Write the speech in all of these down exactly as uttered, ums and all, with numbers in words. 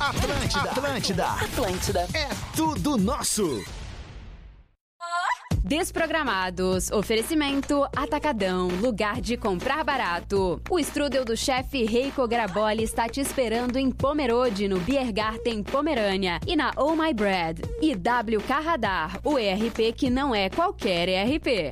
Atlântida. Atlântida. Atlântida. É tudo nosso. Desprogramados. Oferecimento Atacadão, lugar de comprar barato. O strudel do chefe Reiko Graboli está te esperando em Pomerode, no Biergarten Pomerânia e na Oh My Bread. E W K Radar, o E R P que não é qualquer E R P.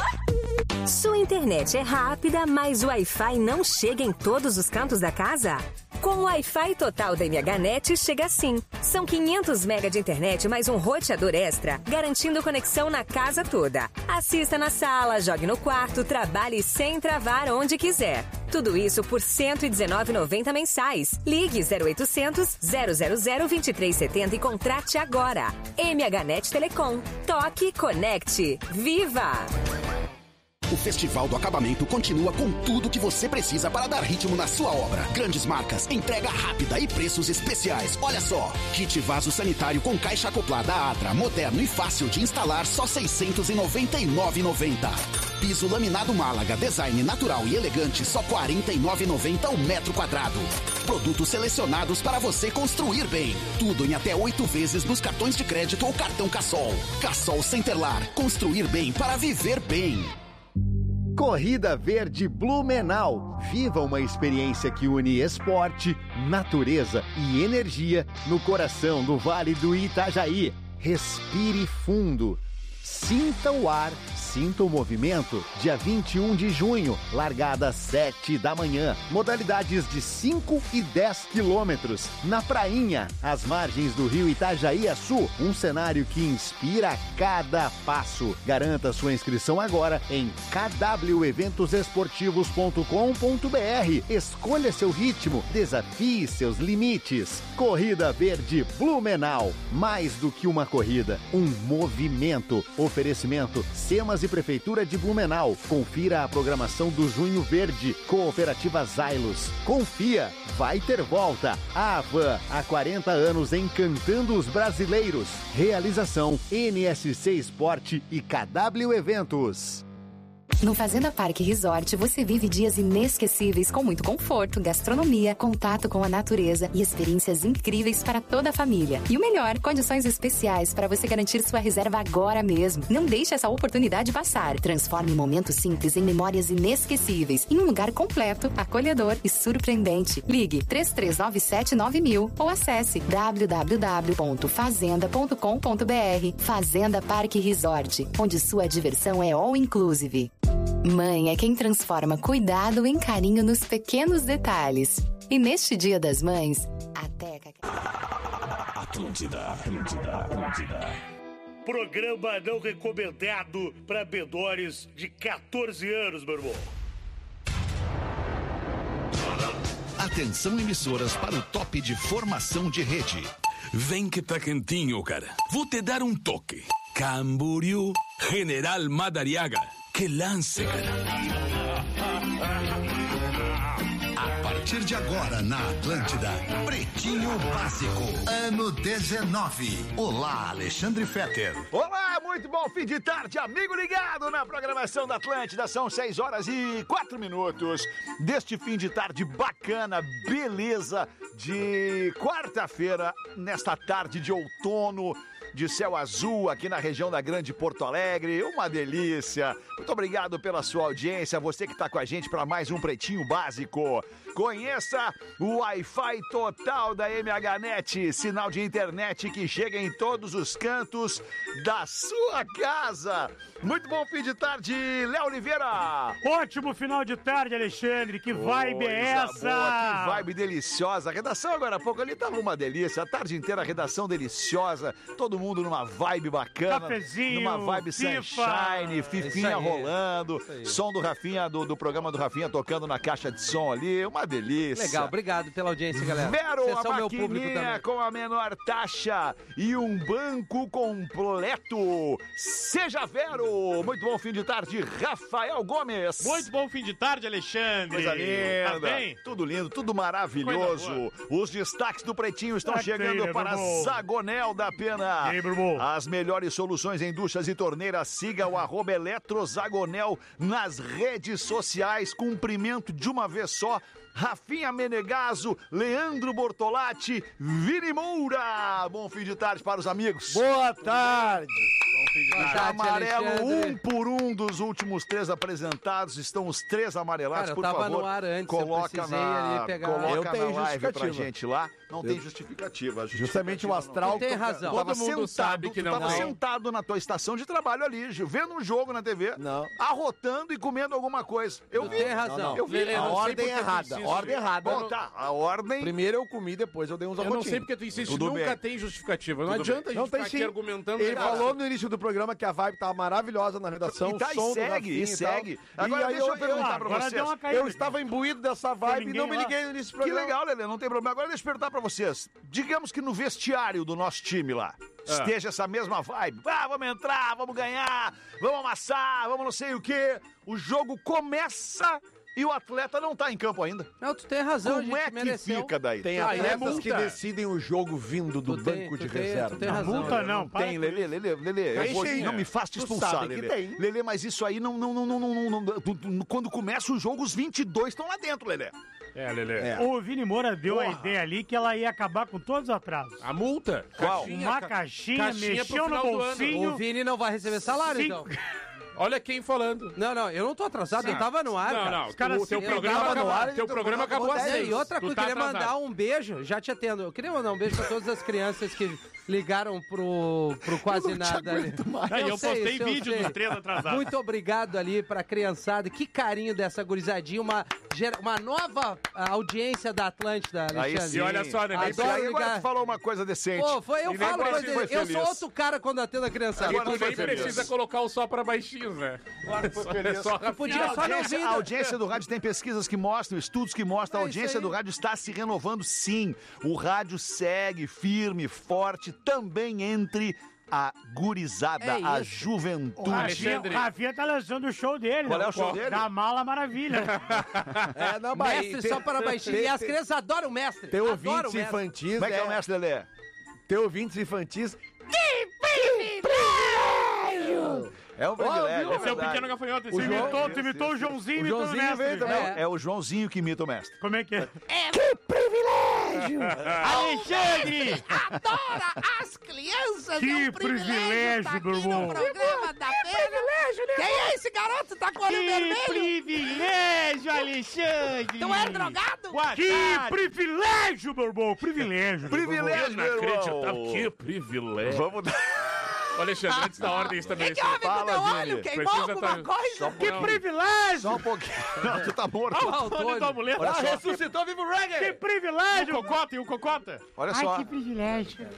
Sua internet é rápida, mas o Wi-Fi não chega em todos os cantos da casa? Com o Wi-Fi total da MHNet chega assim. São quinhentos megas de internet mais um roteador extra, garantindo conexão na casa toda. Assista na sala, jogue no quarto, trabalhe sem travar onde quiser. Tudo isso por cento e dezenove reais e noventa centavos mensais. Ligue zero oitocentos, zero zero zero, vinte e três setenta e contrate agora. MHNet Telecom. Toque, conecte. Viva! O Festival do Acabamento continua com tudo que você precisa para dar ritmo na sua obra. Grandes marcas, entrega rápida e preços especiais. Olha só, kit vaso sanitário com caixa acoplada Atra, moderno e fácil de instalar, só seiscentos e noventa e nove reais e noventa centavos. Piso laminado Málaga, design natural e elegante, só quarenta e nove reais e noventa centavos o metro quadrado. Produtos selecionados para você construir bem. Tudo em até oito vezes nos cartões de crédito ou cartão Cassol. Cassol Centerlar, construir bem para viver bem. Corrida Verde Blumenau. Viva uma experiência que une esporte, natureza e energia no coração do Vale do Itajaí. Respire fundo. Sinta o ar, sinta o movimento. Dia vinte e um de junho, largada às sete da manhã. Modalidades de cinco e dez quilômetros. Na prainha, às margens do rio Itajaí-Açu. Um cenário que inspira a cada passo. Garanta sua inscrição agora em k w eventos esportivos ponto com ponto b r. Escolha seu ritmo, desafie seus limites. Corrida Verde Blumenau. Mais do que uma corrida, um movimento. Oferecimento Semas e Prefeitura de Blumenau. Confira a programação do Junho Verde. Cooperativa Zailos. Confia, vai ter volta. A Avan, há quarenta anos encantando os brasileiros. Realização N S C Esporte e K W Eventos. No Fazenda Parque Resort, você vive dias inesquecíveis com muito conforto, gastronomia, contato com a natureza e experiências incríveis para toda a família. E o melhor, condições especiais para você garantir sua reserva agora mesmo. Não deixe essa oportunidade passar. Transforme momentos simples em memórias inesquecíveis em um lugar completo, acolhedor e surpreendente. Ligue três três nove sete nove mil ou acesse w w w ponto fazenda ponto com ponto b r. Fazenda Parque Resort, onde sua diversão é all inclusive. Mãe é quem transforma cuidado em carinho nos pequenos detalhes. E neste Dia das Mães, a Teca... Atlântida, Atlântida, Atlântida. Programa não recomendado para menores de quatorze anos, meu irmão. Atenção, emissoras, para o top de formação de rede. Vem que tá quentinho, cara. Vou te dar um toque. Camboriú, General Madariaga. Que lance, cara. A partir de agora na Atlântida, Pretinho Básico, ano dezenove. Olá, Alexandre Fetter. Olá, muito bom fim de tarde, amigo ligado na programação da Atlântida. São seis horas e quatro minutos deste fim de tarde bacana, beleza, de quarta-feira, nesta tarde de outono, de céu azul aqui na região da Grande Porto Alegre, uma delícia. Muito obrigado pela sua audiência, você que está com a gente para mais um Pretinho Básico. Conheça o Wi-Fi total da MHNet, sinal de internet que chega em todos os cantos da sua casa. Muito bom fim de tarde, Léo Oliveira. Ótimo final de tarde, Alexandre, que vibe é essa? Boa, que vibe deliciosa. A redação agora há pouco ali estava uma delícia, a tarde inteira a redação deliciosa, todo mundo numa vibe bacana, cafezinho, numa vibe FIFA. sunshine, fifinha rolando, som do Rafinha, do, do programa do Rafinha tocando na caixa de som ali, uma delícia. Legal, obrigado pela audiência, galera. Vero, Vocês a são meu público também. com a menor taxa e um banco completo. Seja Vero. Muito bom fim de tarde, Rafael Gomes. Muito bom fim de tarde, Alexandre. Coisa linda. Tá bem? Tudo lindo, tudo maravilhoso. Os destaques do Pretinho estão tá chegando aí, para Zagonel da Pena. E aí, Bruno? As melhores soluções em duchas e torneiras. Siga o arroba Eletrozagonel nas redes sociais. Cumprimento de uma vez só Rafinha Menegaso, Leandro Bortolatti, Vini Moura. Bom fim de tarde para os amigos. Boa tarde. Amarelo um por um dos últimos três apresentados. Estão os três amarelados. Cara, eu por tava favor, no ar antes, coloca eu na, ali pegar... coloca Eu na tenho live pra justificativa. gente lá. Não tem justificativa. Justamente o astral... Tu tem razão. Tava Todo mundo sentado, sabe que tu não tava tem. sentado na tua estação de trabalho ali, Gil, vendo um jogo na T V, Não. arrotando e comendo alguma coisa. Eu Tu vi. tem razão. Não, não. Eu vi. Lelê, A não sei ordem porque é tu errada. insiste. Ordem errada. Bom, tá, a ordem... Primeiro eu comi, depois eu dei uns Eu não sei arrotinhos. porque tu insiste, Tudo nunca bem. tem justificativa. Não Tudo adianta a Não gente tem ficar sim. aqui argumentando. Ele negócio. falou no início do programa que a vibe tava maravilhosa na redação. E tá, o e som do segue, Rafinha e tal. segue. Agora e aí deixa eu eu, perguntar pra agora vocês. deu uma caída. eu estava imbuído dessa vibe e ninguém não me lá. liguei no início do Que programa. legal, Lelê, não tem problema. Agora deixa eu perguntar pra vocês. Digamos que no vestiário do nosso time lá esteja essa mesma vibe. Ah, vamos entrar, vamos ganhar, vamos amassar, vamos não sei o quê. O jogo começa e o atleta não tá em campo ainda. Não, tu tem razão, a Como gente é que mereceu. fica daí? Tem Ah, e é atletas que multa. decidem o jogo vindo do Tu tem- banco tu de tem- reserva. tu tem Não, razão. multa não, para. Tem, Lelê, Lelê, Lelê, eu Tem vou- sim. não me faça te Tu expulsar, sabe que Lelê. tem. Lelê, mas isso aí não, não, não, não, não, não, não- tu- tu- quando começa o jogo, os vinte e dois estão lá dentro, Lelê. É, Lelê. É. O Vini Moura deu a Porra. ideia ali que ela ia acabar com todos os atrasos. A multa? Qual? Uma ca- caixinha, caixinha pro mexeu no final do ano. bolsinho. O Vini não vai receber salário, Cinco- então. Olha quem falando. Não, não, eu não tô atrasado, eu tava no ar, Não, cara. não, Os caras o teu se- programa tava no acabou, ar e teu teu programa programa acabou às acabou É, seis. e outra Tu coisa, eu tá queria atrasado. mandar um beijo, já te atendo. Eu queria mandar um beijo pra todas as crianças que ligaram pro, pro quase nada ali. Aí eu sei, postei isso eu vídeo sei. dos três atrasados. Muito obrigado ali pra criançada. Que carinho dessa gurizadinha. Uma, gera- uma nova ah, audiência da Atlântida, Aí Alexandre. sim. E olha só, né? nem Adoro Aí agora ligar. tu falou uma coisa decente. Pô, foi, eu E nem falo você coisa foi Eu feliz. sou outro cara quando atendo a criançada. Agora Tu tu foi nem feliz. precisa colocar o só pra baixinhos, né? Agora foi Só- feliz. é só Tu podia A só não audiência, vir. a audiência do rádio tem pesquisas que mostram, estudos que mostram, a É isso audiência aí. do rádio está se renovando sim. O rádio segue firme, forte, também entre a gurizada, É a isso. O juventude. Rafinha, Alexandre. o Rafinha tá lançando o show dele. Qual né? é o show dele? Da Mala Maravilha. É, não, mas Mestre tem- só para baixinho. E as crianças adoram o mestre. Tem Adoram ouvintes o mestre. infantis. Como é que é o mestre Lelê? Tem ouvintes infantis. É um privilégio, é Esse é o verdade. pequeno gafanhoto. O Você João- imitou, tu imitou o Joãozinho, O imitou o Joãozinho mestre. veio também. É. É o Joãozinho que imita o mestre. Como é que é? Que privilégio! Alexandre! Adora as crianças! Que é um privilégio tá privilégio, aqui meu irmão. no programa da Pena. Quem é esse garoto? Tá com o olho Que vermelho? privilégio, Alexandre! Tu é drogado? Boa que tarde. Privilégio, meu irmão! Privilégio! Privilégio, meu irmão. Inacreditável. Que privilégio. Vamos dar... Ô, Alexandre, antes da ordem O que, estabelecida. que houve com o teu Fala, olho? Vini. Queimou Precisa alguma tá- coisa? Que privilégio! Só um pouquinho. Não, tu tá morto. Olha o Tony do amuleto. Olha só. Ressuscitou vivo o reggae! Que privilégio! O Cocota e o Cocota. Olha Ai, só. que privilégio.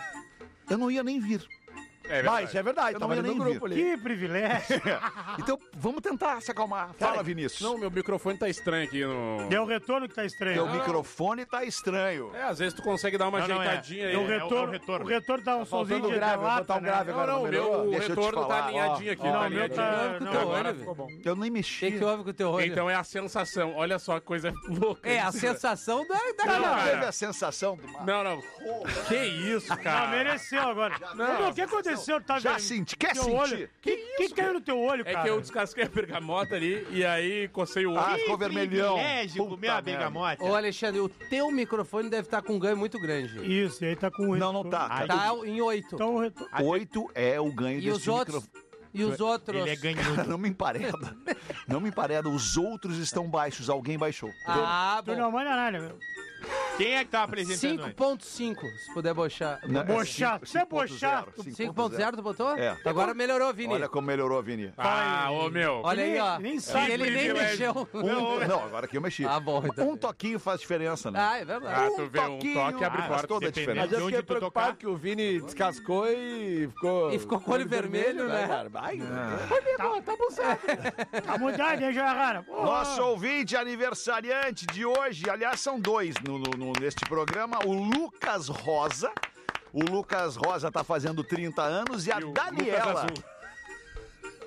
Eu não ia nem vir. É Vai, verdade. isso é verdade. Eu Tava não ia ali no nem grupo ali. Que privilégio. Então, vamos tentar se acalmar. Fala, Vinícius. Não, meu microfone tá estranho aqui no... É o retorno que tá estranho. Teu microfone tá estranho. É, às vezes tu consegue dar uma Não, não, é. ajeitadinha aí. É o É retorno. o retorno. O retorno tá um somzinho faltando de grave, vou lata, botar um né? grave Não, agora. não, o meu o Deixa eu te retorno tá falar, alinhadinho ó. aqui. Não, tá o meu alinhadinho. tá... Com Não, teu agora olho, ficou bom. Eu nem O mexi. que, que houve com o teu olho? Então é a sensação. Olha só, coisa louca. É a isso. sensação da, da Não, não cara. teve a sensação do mar. Não, não. Que isso, cara. Ah, mereceu agora. Não, o que aconteceu? Tá Já vendo? senti. Quer Teu sentir? olho? Que, que caiu no teu olho, É cara? que eu descasquei a bergamota ali e aí cocei o olho. Ah, ficou vermelhão. privilégio Puta comer a merda. bergamota. Ô, Alexandre, o teu microfone deve estar com um ganho muito grande. Isso, e aí tá com... Não, não tá. Aí, Tá em oito. Então o retorno... Oito é o ganho E desse os outros? microfone. E os outros? Ele é ganhoso. Não me empareda. Não me empareda. Os outros estão baixos. Alguém baixou. Ah, Tu bom. não manda nada, meu. Quem é que tá apresentando cinco antes? ponto cinco, se puder bochar. Não, é Bochar. cinco- Você é cinco ponto bochar. zero, cinco ponto zero tu botou? É. Agora melhorou, Vini. Olha como melhorou, Vini. Ah, ô meu. Olha aí, ó. Nem sabe. Ele nem privilégio. mexeu. Um- não, agora aqui eu mexi. Ah, bom, então. Um toquinho faz diferença, né? Ah, é verdade. Ah, tu vê, um toquinho toque abre faz porta. toda a dependendo. Mas eu De fiquei onde tu preocupado tocar. que o Vini descascou e ficou... E ficou com o olho vermelho, né? cara? Vai, Tá mudado, hein, Joia Rara? Pô. Nosso ouvinte aniversariante de hoje, aliás, são dois no, no- no- neste programa, o Lucas Rosa. O Lucas Rosa tá fazendo trinta anos e a E o Daniela. Lucas Azul.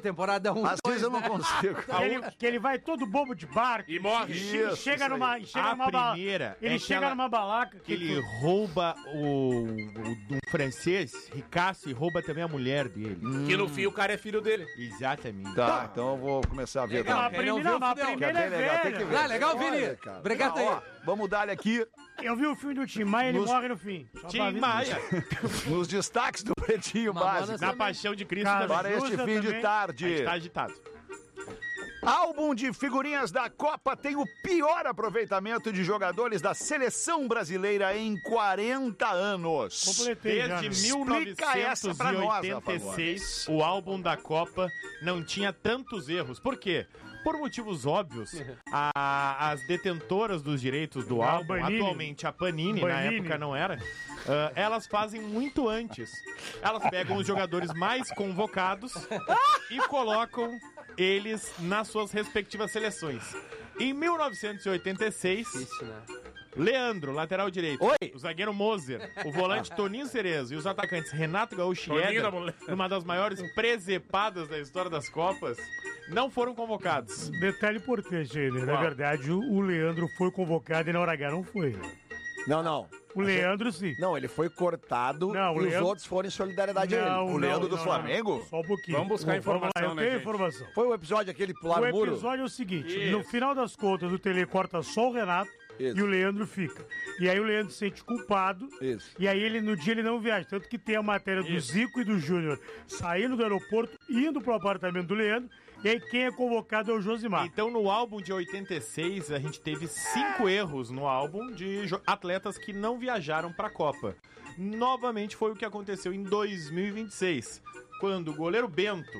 temporada um. Às vezes eu não consigo. Que ele, que ele vai todo bobo de barco. E morre. E che- Isso, chega isso numa, aí. e chega A numa ba- primeira Ele é chega aquela- numa balaca. Que ele rouba o, o- um francês ricaço braço e rouba também a mulher dele. Hum. Que no fim o cara é filho dele. Exatamente. Tá, tá, então eu vou começar a ver. Legal, também. a primeira, não, a primeira é velha. Ah, legal, Vini. Obrigado aí. Ó, vamos dar aqui. Eu vi o filme do Tim Maia, ele Nos... morre no fim. Só Tim Maia. Nos destaques do Pretinho Básico. Na Paixão de Cristo. Cara, para este fim também. de tarde. Está agitado. Álbum de figurinhas da Copa tem o pior aproveitamento de jogadores da seleção brasileira em quarenta anos. Completei já, Desde né? mil novecentos e oitenta e seis, o álbum da Copa não tinha tantos erros. Por quê? Por motivos óbvios, a- as detentoras dos direitos do Ah, álbum, Panini. atualmente a Panini, na Panini. época não era, ah, elas fazem muito antes. Elas pegam os jogadores mais convocados e colocam eles nas suas respectivas seleções. Em mil novecentos e oitenta e seis... Isso, né? Leandro, lateral direito. Oi. O zagueiro Moser. O volante Toninho Cerezo. E os atacantes Renato Gaúcho e Toninho Éder, da mulher. numa das maiores presepadas da história das Copas, não foram convocados. Detalhe importante aí, né? Na Qual? verdade, o, o Leandro foi convocado e na hora H não foi. né? Não, não. O Leandro, sim. Não, ele foi cortado Não, o e os Leandro- outros foram em solidariedade a ele. Não, O não, Leandro do não, Flamengo? não. Só um pouquinho. Vamos buscar Vamos lá, informação, eu né, tenho gente? informação. Foi o episódio aquele pular O o muro? episódio é o seguinte, Isso. no final das contas, o Tele corta só o Renato Isso. e o Leandro fica. E aí o Leandro se sente culpado. Isso. E aí ele, no dia, ele não viaja. Tanto que tem a matéria do Zico e do Júnior saindo do aeroporto, indo pro apartamento do Leandro. E aí quem é convocado é o Josimar. Então, no álbum de oitenta e seis, a gente teve cinco erros no álbum de jo- atletas que não viajaram para a Copa. Novamente foi o que aconteceu em dois mil e vinte e seis, quando o goleiro Bento,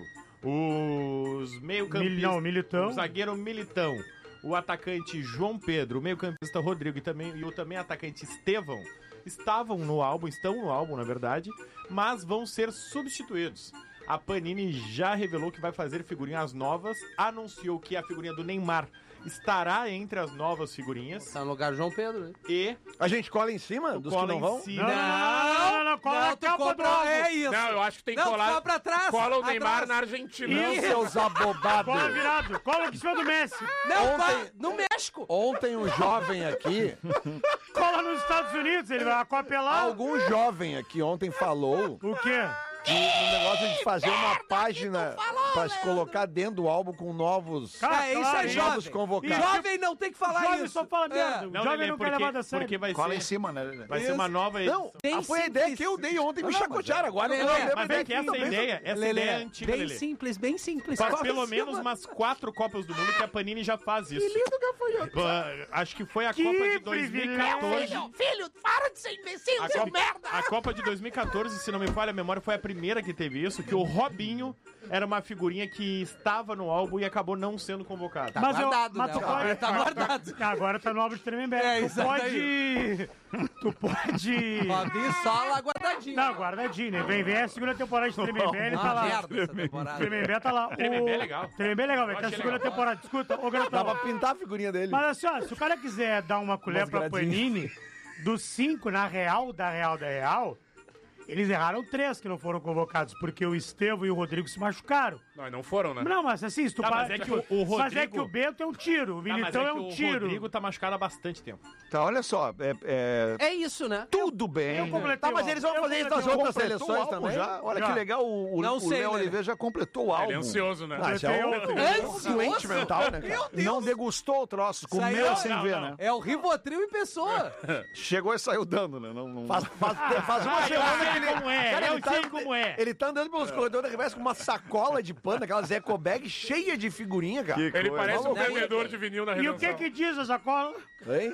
os meio-campistas, Mil- não, Militão. o zagueiro Militão, o atacante João Pedro, o meio-campista Rodrigo e, também, e o também atacante Estevão estavam no álbum, estão no álbum, na verdade, mas vão ser substituídos. A Panini já revelou que vai fazer figurinhas novas, anunciou que a figurinha do Neymar estará entre as novas figurinhas. Tá no lugar do João Pedro, né? E A gente cola em cima dos que cola não em vão? cima. Não, não, não, não, não, cola a tu capa do compra- álbum. É isso. Não, eu acho que tem que Não, colar. cola pra trás. Cola o Neymar atrás. na Argentina. Não, Isso. seus abobados. Cola virado, cola em cima do Messi. Não, Ontem- vai no México. Ontem um jovem aqui, Cola nos Estados Unidos, ele vai acopelar. algum jovem aqui ontem falou O quê? que um negócio de fazer uma página pra se colocar dentro do álbum com novos, Cara, É, isso claro, é hein? novos jovem. convocados. Jovem não tem que falar Jovem isso. só fala É. merda. O Não, jovem Lelê, não quer levar da porque, sério. porque vai Cola ser, em cima, né? Lelê? vai ser uma nova edição. Não, Bem ah, foi a ideia simples. que eu dei ontem, me Não, não, chacotearam agora. Lelê, eu não lembro Mas bem é que essa bem- ideia, essa Lelê, ideia é antiga, bem Lelê. simples, bem simples. Faz Cola pelo em menos cima. umas quatro Copas do Mundo que a Panini já faz isso. Que lindo que foi eu. Ah, acho que foi a Que Copa de dois mil e quatorze. privilégio. Filho, para de ser imbecil, A seu Copa, merda! a Copa de dois mil e quatorze, se não me falha a memória, foi a primeira que teve isso, que o Robinho era uma figurinha que estava no álbum e acabou não sendo convocado. Tá Mas eu- guardado, mas né? tu pode- Agora tá guardado. Agora tá no álbum de Tremembé. É, tu isso pode... Tu pode... Robinho só lá guardadinho. Não, guardadinho, né? Vem, vem a segunda temporada de Tremembé, ele tá Uma lá. merda essa temporada. Tremembé tá lá. Tremembé é legal. Tremembé é legal, vai Eu ter a achei segunda legal. temporada. Escuta, ô Dá garotão. pra pintar a figurinha dele. Mas assim, ó, se o cara quiser dar uma colher Umas pra gradinhas. Panini, dos cinco na real, da real, da real, eles erraram três que não foram convocados, porque o Estevão e o Rodrigo se machucaram. Não, não foram, né? Não, mas assim, se tu Tá, pa- mas é que o- o Mas é Rodrigo- que o Bento é um tiro, o Ah, mas Militão é é que um o tiro. Rodrigo tá machucado há bastante tempo. Tá, olha só. É, é, É isso, né? tudo bem. Eu completei Tá, o mas álbum. eles vão Eu fazer isso nas completei o outras álbum. Completou seleções o álbum também? já? Olha Já. que legal, o, o, Não o sei, Léo né? Oliveira já completou o álbum. Ele é ansioso, né? Ah, isso é um Ansioso? doente mental, né, cara? Não degustou o troço, Isso aí comeu não, sem não, ver, não. né? É o Rivotril em pessoa. Chegou e saiu dando, né? Não, não... Faz, faz, faz uma Ah, semana eu que sei ele... como é, Cara, eu ele tá- sei como é. Ele tá andando pelos corredores da Rivés com uma sacola de pano, aquelas eco bag cheia de figurinha, cara. Que Ele coisa. parece um Maluco. vendedor de vinil na E redenção. o que que diz a sacola? Hein?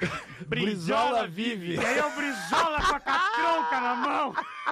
Brizola vive. E aí é o Brizola com a catronca na mão.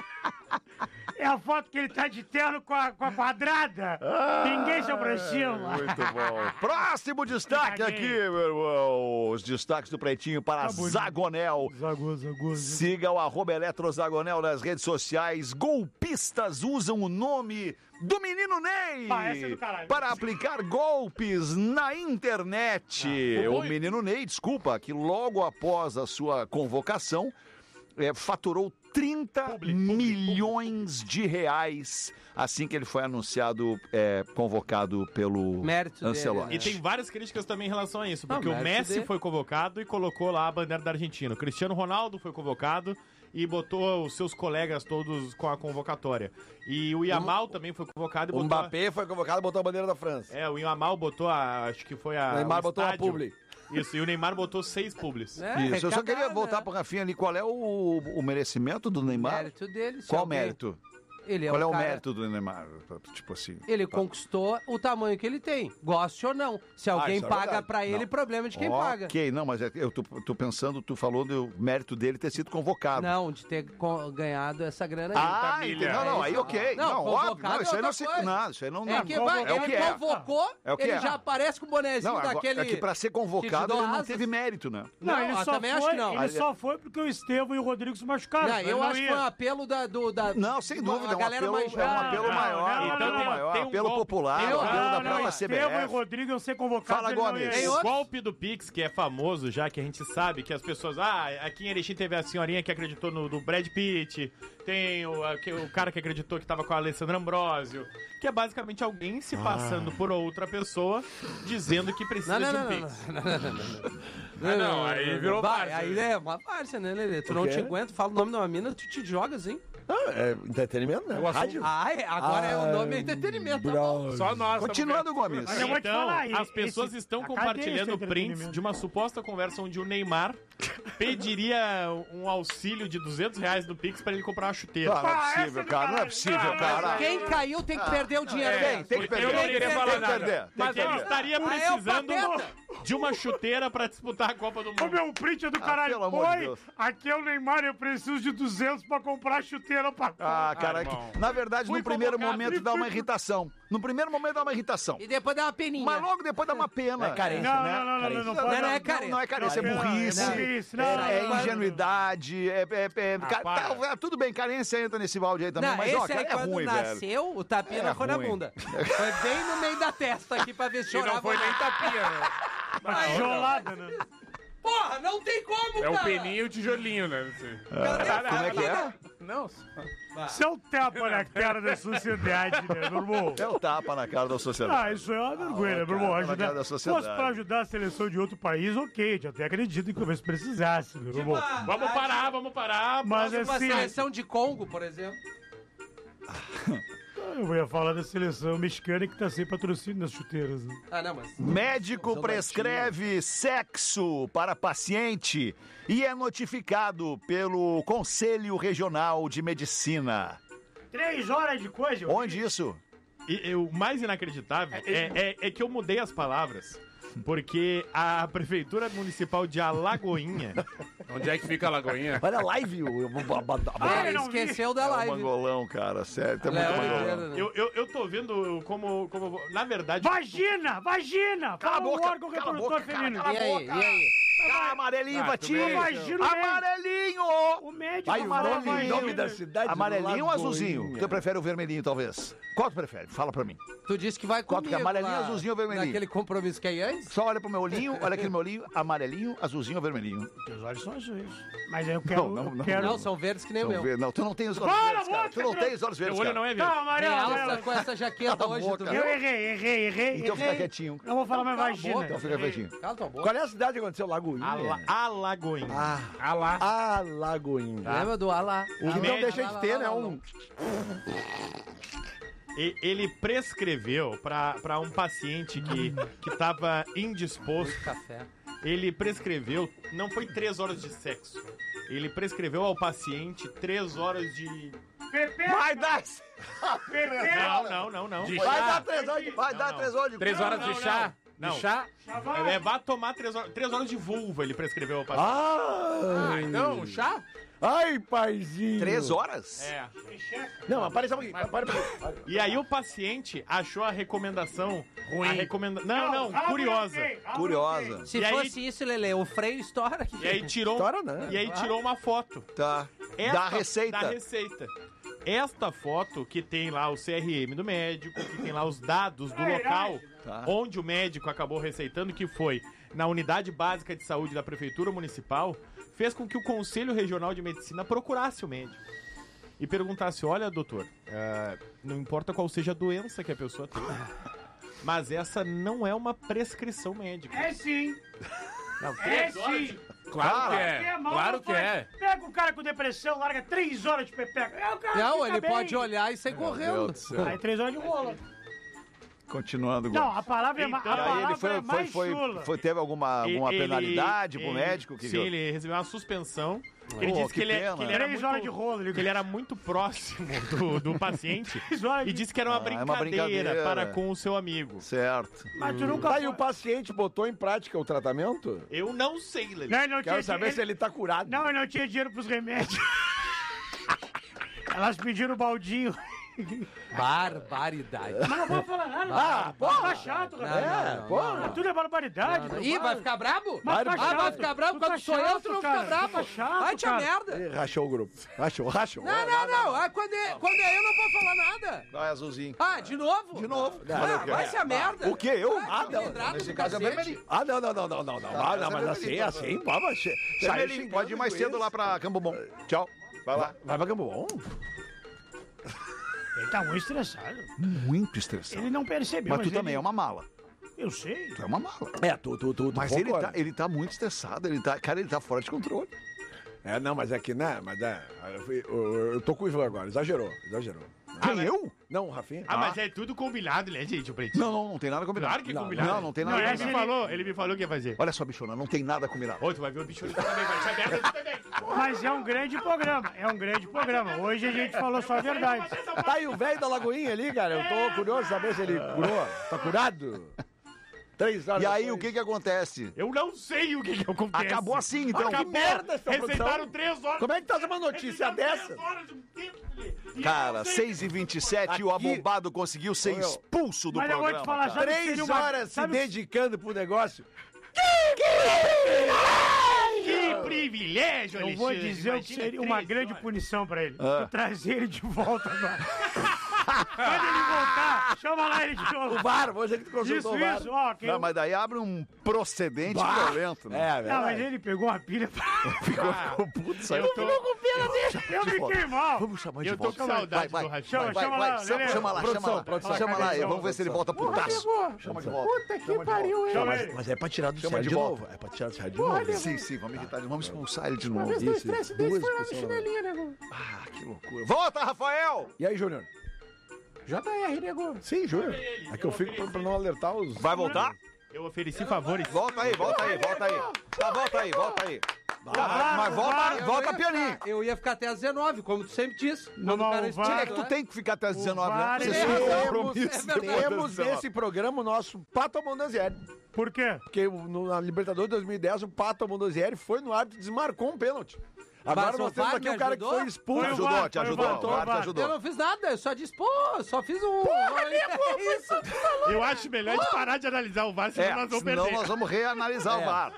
É a foto que ele tá de terno com a, com a quadrada. Ninguém se aproxima. Muito bom. Próximo destaque Caguei. aqui, meu irmão. Os destaques do Pretinho para Tá bonito. Zagonel. Zagoza, zagoza. Siga o arroba Eletrozagonel nas redes sociais. Golpistas usam o nome do menino Ney Ah, essa é do caralho. para aplicar golpes na internet. Ah, o menino Ney, desculpa, que logo após a sua convocação, é, faturou trinta milhões de reais assim que ele foi anunciado, é, convocado pelo Mérito dele, Ancelotti. E tem várias críticas também em relação a isso, Não, porque o mérito Messi dele. foi convocado e colocou lá a bandeira da Argentina. O Cristiano Ronaldo foi convocado e botou os seus colegas todos com a convocatória. E o Yamal um, também foi convocado e botou... O Mbappé a... foi convocado e botou a bandeira da França. É, o Yamal botou a... acho que foi a... O Neymar botou a publi. Isso, e o Neymar botou seis publis. É, Isso, eu só queria voltar pro Rafinha ali. Qual é o, o merecimento do Neymar? O mérito dele. Qual alguém... mérito? Ele é Qual um é o cara... mérito do Neymar? Tipo assim. Ele tá. conquistou o tamanho que ele tem, goste ou não. Se alguém ah, paga é pra ele, não. problema de quem okay, paga. Ok, não, mas é, eu tô, tô pensando, tu falou do mérito dele ter sido convocado. Não, de ter ganhado essa grana aí. Ah, entendi. Não, não, aí ok. Não, não óbvio. Não, isso aí não se. Não, isso aí não. É que vai, é o que ele é. convocou, é o que ele é. já aparece com o bonezinho não, daquele. É que pra ser convocado ele não teve mérito, né? Não, ele só também acho que não. Ele só foi porque o Estevão e o Rodrigo se machucaram. Não, eu acho que foi um apelo da. Não, sem dúvida, a galera mais é um apelo maior. Não, apelo não, maior, tem um apelo golpe, popular, tem um, apelo não, da não, própria C B F. Estevão e Rodrigo iam ser convocados. Fala, Gomes. Tem o golpe do Pix, que é famoso já, que a gente sabe que as pessoas... Ah, aqui em Erechim teve a senhorinha que acreditou no do Brad Pitt, tem o, a, que, o cara que acreditou que tava com a Alessandra Ambrosio, que é basicamente alguém se passando ah. por outra pessoa, dizendo que precisa não, não, de um não, Pix. Não, não, não, não, não. Ah, não, aí virou várzea. Aí é uma várzea, né, Lelê? Tu não te aguenta, fala o nome de uma mina, tu te jogas, hein? Ah, é entretenimento, né? Rádio. Ah, é, agora ah, é o nome é entretenimento. Tá Só nós. Continuando, Gomes. Então, eu então falar, as pessoas esse, estão compartilhando prints de uma suposta conversa onde o Neymar pediria um auxílio de duzentos reais do Pix pra ele comprar uma chuteira. Ah, não é possível, cara. Não é possível, cara. Quem caiu tem que perder o dinheiro. É, tem que perder. Eu não queria falar nada. Mas ele estaria Ah, precisando é de uma chuteira pra disputar a Copa do Mundo. O meu print é do caralho. Ah, Oi, de aqui é o Neymar, eu preciso de duzentos pra comprar chuteira pra... Ah, cara, ah, que, na verdade, fui no primeiro momento dá uma irritação. No primeiro momento dá uma irritação. E depois dá uma peninha. Mas logo depois dá uma pena. É carência, não, né? Não, não, não, não, não, não, não é carência. Não é carência, é burrice, não, é, é ingenuidade, é... é, é ah, tá, tudo bem, carência entra nesse balde aí também, não, mas esse ó, cara, aí, é quando ruim, nasceu, velho. O tapinha não foi ruim. Na bunda. Foi bem no meio da testa aqui pra ver se chorava. E não foi nem tapinha, né? Uma tijolada, né? Porra, não tem como, é cara! É o peninho e o tijolinho, né? Ah, como é que é? Não. Isso é um tapa na cara da sociedade, né, meu irmão? É o tapa na cara da sociedade. Ah, isso é uma vergonha, ah, meu irmão. Ajudar, da se fosse pra ajudar a seleção de outro país, ok, já até acredito que talvez precisasse, meu irmão. Tipo, vamos parar, vamos parar. Mas assim... Uma seleção de Congo, por exemplo. Eu ia falar da seleção mexicana que tá sem patrocínio nas chuteiras. Né? Ah, não, mas... Médico prescreve sexo para paciente e é notificado pelo Conselho Regional de Medicina. Três horas de coisa? Onde isso? E, e, o mais inacreditável é, é, é que eu mudei as palavras. Porque a Prefeitura Municipal de Alagoinha... Onde é que fica a Lagoinha? Olha a live. Ah, ele esqueceu da live. É um mangolão, cara, sério. Tem muito mangolão. Eu, eu, eu tô vendo como, como... Na verdade... Vagina! Vagina! Cala a boca! O órgão reprodutor feminino. Cala a boca! E aí? E aí? Ah, amarelinho, ah, Vatinho! Amarelinho! O médico Vai, amarelinho. O nome da cidade amarelinho ou azulzinho? Tu prefere o vermelhinho, talvez? Qual tu prefere? Fala pra mim. Tu disse que vai comigo. Qual tu amarelinho, azulzinho ou vermelhinho? Naquele compromisso que é antes? Só olha pro meu olhinho, olha aqui no meu olhinho, amarelinho, azulzinho ou vermelhinho? Teus olhos são azuis. Mas eu quero... Não, não, não. Quero... não são verdes que nem são o meu. Ver... Não, tu não tem os olhos Fala, verdes, cara. Tu não tem os olhos verdes, Meu olho cara. não é verde. Não, amarelo. Alça com essa jaqueta hoje. Tu eu errei, errei, errei. Então fica quietinho. Eu vou falar mais vagina. Então fica quietinho. Cala tua boca. Qual é a cidade que aconteceu? Lagoinha? Ala... Alagoinha. Ah, Alá. Alagoinha. Tá. Lembra do Alá? O que não deixa de ter, né? Um... Ele prescreveu para um paciente que que estava indisposto. Café. Ele prescreveu, não foi três horas de sexo. Ele prescreveu ao paciente três horas de... Pepe! Vai dar... Pepe! Não, não, não, não. De vai dar três horas de... Vai não, dar não. três horas de... Três horas de chá? Não. De chá? É, vai tomar três horas, três horas de vulva, ele prescreveu ao paciente. Ah, ah então, chá? Ai, paizinho. Três horas? É. Não, mas para um pouquinho. Para, para. E aí o paciente achou a recomendação ruim. A recomenda... Não, não, não curiosa. Curiosa. Se e fosse aí... isso, Lelê, o freio estoura aqui. E aí tirou, estoura, não. E aí tirou uma foto. Tá. Esta... Da receita. Da receita. Esta foto que tem lá o C R M do médico, que tem lá os dados do local tá. onde o médico acabou receitando, que foi na Unidade Básica de Saúde da Prefeitura Municipal, fez com que o Conselho Regional de Medicina procurasse o médico e perguntasse, olha, doutor, uh, não importa qual seja a doença que a pessoa tem, mas essa não é uma prescrição médica. É sim! Não, é sim! Claro que Pega, é. mal, Claro não que faz. é. Pega o cara com depressão, larga três horas de pepeca. É, o cara Não, fica ele bem. pode olhar e sair correndo. Aí três horas de rola. Continuando. Não, a palavra é, ma- Então, a E aí palavra ele foi, é foi, mais foi, chula. foi- teve alguma, alguma Ele- penalidade pro ele- médico? Que Sim, ele recebeu uma suspensão. Ele Oh, disse que que, ele, é- pena. que ele era Três muito, horas de rolo, ele- que ele era muito próximo do, do paciente horas e de- disse que era uma, Ah, é brincadeira, uma brincadeira. para com o seu amigo. Certo. Mas tu nunca Tá, e foi- o paciente botou em prática o tratamento? Eu não sei, Lelê. Não, ele não Quero tinha saber dinheiro. se ele tá curado. Não, ele não tinha dinheiro pros remédios. Elas pediram o baldinho. Barbaridade. Mas não vou falar nada. Ah, pô, porra. tá chato, Não, rapaz. não, não, porra. não, não. Tudo é barbaridade. Não, não. Ih, vai ficar brabo? Mas tá ah, vai chato. ficar brabo Tu quando tá sou eu, chato, tu não cara. fica brabo. Tu tá chato, Vai te a cara. merda. Ih, Rachou o grupo. Rachou, rachou. Não, não, não. Ah, quando, é, quando é eu, não vou falar nada. Vai, azulzinho. Ah, de novo? De novo. Ah, vai se a merda. O quê? Eu? Ah, Ah, não. cilindrado Nesse do caso é cacete. vermelhinho. Ah, não, não, não, não, não, não. Ah, não, mas assim, assim, vamos. Vermelhinho, pode ir mais cedo lá pra Campo Bom. Tchau. Vai lá. Vai pra Campo Bom? Ele tá muito estressado. Muito estressado. Ele não percebeu. Mas tu ele- também é uma mala. Eu sei. Tu é uma mala. É, tu, tu, tu. tu Mas ele concorda. tá, ele tá muito estressado. Ele tá, cara, ele tá fora de controle. É, não, mas é que, né? Mas é. Eu, fui- eu, eu tô com o Ivan agora. Exagerou, exagerou. Quem, eu? Não, o Rafinha. Ah, mas é tudo combinado, né, gente, o Pretinho? Não, não, não tem nada combinado. Claro que é Não, combinado. Não, não tem nada Não, ele combinado. me falou, ele me falou o que ia fazer. Olha só, bichona, não tem nada combinado. Ô, tu vai ver o bicho ali também, vai te a merda tu também. Mas é um grande programa. É um grande programa. Hoje a gente falou só a verdade. Tá aí o velho da Lagoinha ali, cara. Eu tô curioso de saber se ele curou. Tá curado? Três horas E aí, depois. o que que acontece? Eu não sei o que que acontece. Acabou assim, então. Ah, que merda essa Receitaram produção. três horas. Como é que tá uma notícia Receitaram dessa? três horas de um tempo, Lelê. E eu Cara, não sei- seis e vinte e sete e o Aqui- abombado conseguiu ser Ô, meu. expulso do Mas eu vou programa. te falar, cara. sabe que Três seria uma- horas se sabe- dedicando pro negócio. Que privilégio, Eu vou Alexandre. dizer o que Imagina seria uma três grande horas. punição pra ele. Ah. Tu trazer ele de volta agora. Quando ele voltar, chama lá ele de novo. O VAR, vou dizer que tu consultou Isso, o VAR. isso, ó. Quem... Não, mas daí abre um procedente Bah. violento, né? É, Não, mas verdade. ele pegou uma pilha pra... Ficou, ficou puto, saiu. Eu tô, com pena dele. Eu fiquei mal. Vamos chamar de eu tô volta. com saudade vai, do vai, Rafinha. vai, vai, Chama vai, lá, chama, Lelê. chama lá, chama Produção, lá. produção. Chama lá, Produção, vamos ver se ele volta putaço. Chama de volta. Puta que pariu, hein? Mas, mas é pra tirar do Chama sério de de volta. novo. É pra tirar do sério de novo. Sim, sim, vamos irritar ele, vamos expulsar ele de novo. Isso, duas expulsões. Ah, que loucura. Volta, Rafael! E aí, Júnior? J R, nego. Sim, Júnior. É que eu fico pra, pra não alertar os... Vai voltar? Eu ofereci favores. Volta aí, volta aí, volta aí. Tá, volta aí, volta aí. Tá, mas volta, Eu volta ia pianinho. ficar- Eu ia ficar até às dezenove, como tu sempre disse. Não, Quando o não, cara o estica, VAR- É que tu né? tem que ficar até as dezenove, né? VAR Você é- assume o Temos, compromisso depois das temos dezenove. nesse programa o nosso Pato Mondanzieri. Por quê? Porque o- no, na Libertadores de dois mil e dez, o Pato Mondanzieri foi no árbitro e desmarcou um pênalti. Agora Mas nós o temos VAR aqui me o cara que ajudou? foi expulso. Foi o Ajudou, VAR, te foi o ajudou, VAR, o foi o VAR te VAR. ajudou. Eu não fiz nada, eu só disse, pô, só fiz um... Eu acho melhor a gente parar de analisar o V A R, senão É, nós vamos senão perder. nós vamos reanalisar o É. V A R.